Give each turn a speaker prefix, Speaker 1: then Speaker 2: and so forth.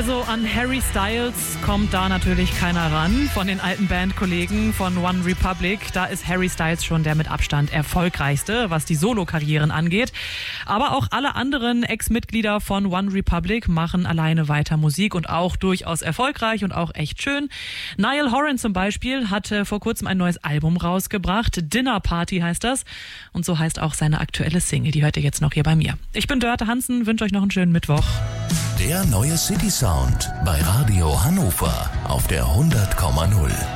Speaker 1: Also an Harry Styles kommt da natürlich keiner ran von den alten Bandkollegen von One Republic. Da ist Harry Styles schon der mit Abstand erfolgreichste, was die Solokarrieren angeht. Aber auch alle anderen Ex-Mitglieder von One Republic machen alleine weiter Musik und auch durchaus erfolgreich und auch echt schön. Niall Horan zum Beispiel hatte vor kurzem ein neues Album rausgebracht. Dinner Party heißt das. Und so heißt auch seine aktuelle Single. Die hört ihr jetzt noch hier bei mir. Ich bin Dörte Hansen, wünsche euch noch einen schönen Mittwoch.
Speaker 2: Der neue City Sound bei Radio Hannover auf der 100,0.